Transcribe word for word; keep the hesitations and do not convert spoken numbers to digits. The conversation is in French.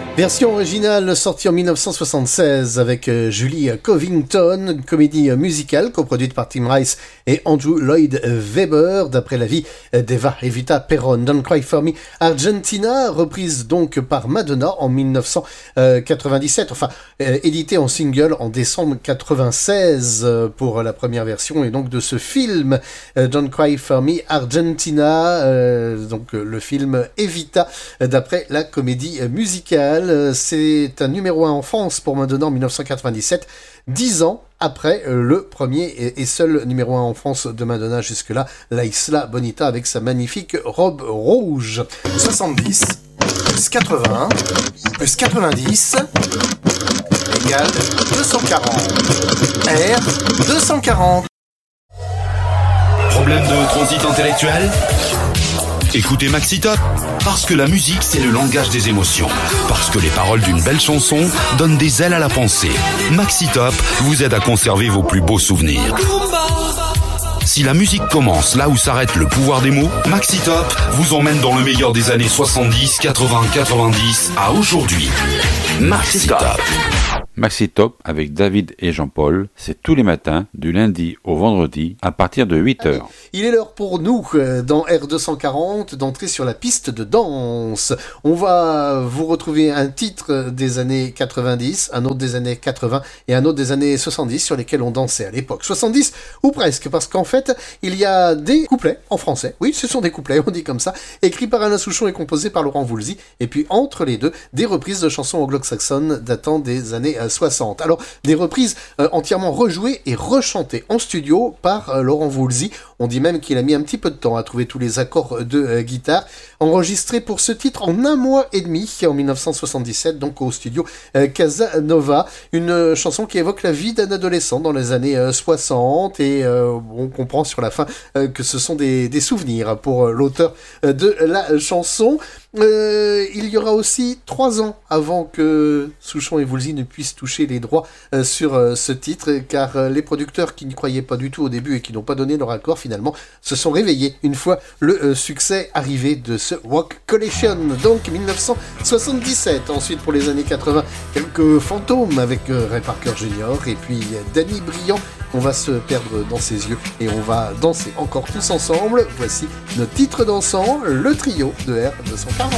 Version originale sortie en dix-neuf cent soixante-seize avec euh, Julie Covington, une comédie euh, musicale coproduite par Tim Rice et Andrew Lloyd Webber, d'après la vie euh, d'Eva Evita Perón. Don't Cry For Me Argentina, reprise donc par Madonna en dix-neuf cent quatre-vingt-dix-sept, enfin euh, éditée en single en décembre quatre-vingt-seize euh, pour la première version, et donc de ce film euh, Don't Cry For Me Argentina, euh, donc euh, le film Evita euh, d'après la comédie euh, musicale. C'est un numéro un en France pour Madonna en dix-neuf cent quatre-vingt-dix-sept, dix ans après le premier et seul numéro un en France de Madonna jusque-là, La Isla Bonita, avec sa magnifique robe rouge. soixante-dix plus quatre-vingts plus quatre-vingt-dix égale deux cent quarante. R deux cent quarante. Problème de transit intellectuel ? Écoutez Maxi Top, parce que la musique c'est le langage des émotions, parce que les paroles d'une belle chanson donnent des ailes à la pensée. Maxi Top vous aide à conserver vos plus beaux souvenirs. Si la musique commence là où s'arrête le pouvoir des mots, Maxi Top vous emmène dans le meilleur des années soixante-dix, quatre-vingts, quatre-vingt-dix à aujourd'hui. Maxi Top. Maxi Top avec David et Jean-Paul, c'est tous les matins, du lundi au vendredi, à partir de huit heures. Il est l'heure pour nous, dans R deux cent quarante, d'entrer sur la piste de danse. On va vous retrouver un titre des années quatre-vingt-dix, un autre des années quatre-vingts et un autre des années soixante-dix sur lesquels on dansait à l'époque. soixante-dix ou presque, parce qu'en fait, il y a des couplets en français. Oui, ce sont des couplets, on dit comme ça, écrits par Alain Souchon et composés par Laurent Voulzy. Et puis, entre les deux, des reprises de chansons anglo-saxonnes datant des années soixante. Alors, des reprises euh, entièrement rejouées et rechantées en studio par euh, Laurent Voulzy. On dit même qu'il a mis un petit peu de temps à trouver tous les accords de euh, guitare, enregistrés pour ce titre en un mois et demi, en dix-neuf cent soixante-dix-sept, donc au studio euh, Casanova. Une euh, chanson qui évoque la vie d'un adolescent dans les années euh, soixante, et euh, on comprend sur la fin euh, que ce sont des, des souvenirs pour euh, l'auteur euh, de la chanson. Euh, il y aura aussi trois ans avant que Souchon et Voulzy ne puissent toucher les droits euh, sur euh, ce titre, car euh, les producteurs qui n'y croyaient pas du tout au début et qui n'ont pas donné leur accord finalement se sont réveillés une fois le euh, succès arrivé de ce Rock Collection, donc dix-neuf cent soixante-dix-sept. Ensuite, pour les années quatre-vingts, quelques fantômes avec euh, Ray Parker Junior et puis euh, Danny Briand. On va se perdre dans ses yeux et on va danser encore tous ensemble. Voici nos titres dansants, le trio de R deux cent quarante.